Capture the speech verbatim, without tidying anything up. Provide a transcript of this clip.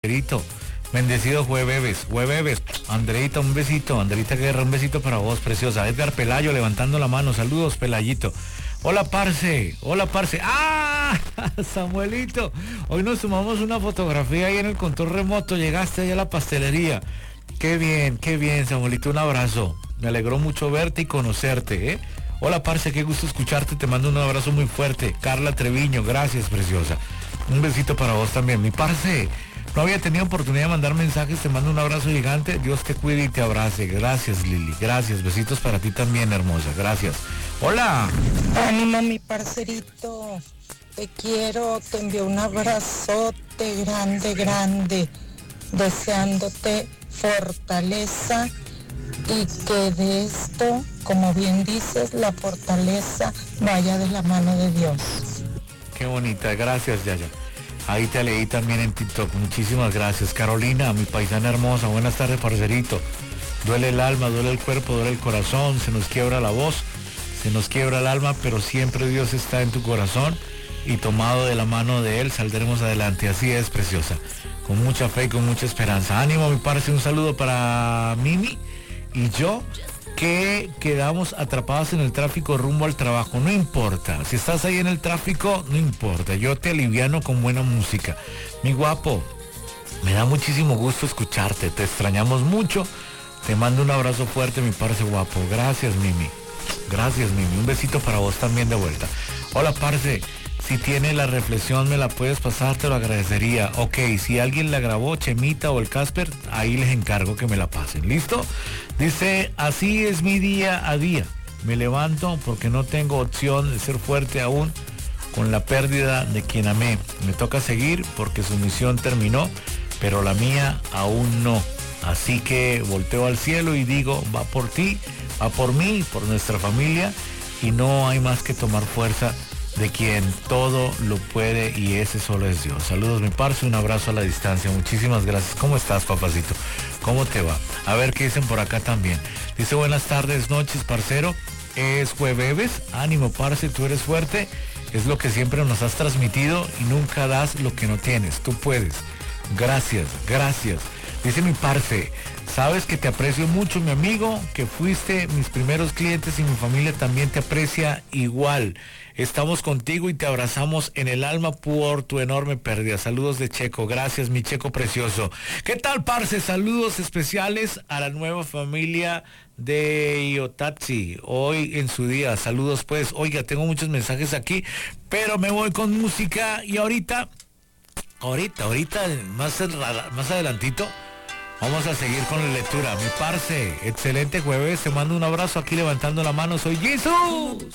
Andreito, bendecido jueves, jueves, Andreita, un besito, Andreita Guerra, un besito para vos, preciosa. Edgar Pelayo levantando la mano, saludos, Pelayito. Hola, parce, hola, parce. ¡Ah! Samuelito, hoy nos tomamos una fotografía ahí en el control remoto, llegaste allá a la pastelería. Qué bien, qué bien, Samuelito, un abrazo. Me alegró mucho verte y conocerte, ¿eh? Hola, parce, qué gusto escucharte, te mando un abrazo muy fuerte. Carla Treviño, gracias, preciosa. Un besito para vos también, mi parce. No había tenido oportunidad de mandar mensajes, te mando un abrazo gigante, Dios te cuide y te abrace. Gracias, Lili, gracias, besitos para ti también, hermosa, gracias. Hola. Ánimo, mi parcerito, te quiero, te envío un abrazote grande, grande, deseándote fortaleza y que de esto, como bien dices, la fortaleza vaya de la mano de Dios. Qué bonita, gracias, Yaya. Ahí te leí también en TikTok, muchísimas gracias. Carolina, mi paisana hermosa, buenas tardes, parcerito. Duele el alma, duele el cuerpo, duele el corazón, se nos quiebra la voz, se nos quiebra el alma, pero siempre Dios está en tu corazón y tomado de la mano de Él saldremos adelante. Así es, preciosa, con mucha fe y con mucha esperanza. Ánimo, mi parce, un saludo para Mimi y yo, que quedamos atrapados en el tráfico rumbo al trabajo. No importa, si estás ahí en el tráfico, no importa, yo te aliviano con buena música. Mi guapo, me da muchísimo gusto escucharte, te extrañamos mucho, te mando un abrazo fuerte, mi parce guapo. Gracias, Mimi, gracias, Mimi, un besito para vos también de vuelta. Hola, parce, si tiene la reflexión me la puedes pasar, te lo agradecería. Ok, si alguien la grabó, Chemita o el Casper, ahí les encargo que me la pasen. ¿Listo? Dice, así es mi día a día. Me levanto porque no tengo opción de ser fuerte aún con la pérdida de quien amé. Me toca seguir porque su misión terminó, pero la mía aún no. Así que volteo al cielo y digo, va por ti, va por mí, por nuestra familia, y no hay más que tomar fuerza de quien todo lo puede, y ese solo es Dios. Saludos, mi parce, un abrazo a la distancia, muchísimas gracias. ¿Cómo estás, papacito? ¿Cómo te va? A ver qué dicen por acá también. Dice, buenas tardes, noches, parcero. Es jueves, ánimo, parce, tú eres fuerte, es lo que siempre nos has transmitido y nunca das lo que no tienes, tú puedes. Gracias, gracias. Dice mi parce, sabes que te aprecio mucho, mi amigo, que fuiste mis primeros clientes y mi familia también te aprecia igual. Estamos contigo y te abrazamos en el alma por tu enorme pérdida. Saludos de Checo, gracias, mi Checo precioso. ¿Qué tal, parce? Saludos especiales a la nueva familia de Iotatsi, hoy en su día. Saludos pues. Oiga, tengo muchos mensajes aquí, pero me voy con música y ahorita, ahorita, ahorita, más, más adelantito, vamos a seguir con la lectura. Mi parce, excelente jueves, te mando un abrazo aquí levantando la mano, soy Jesús.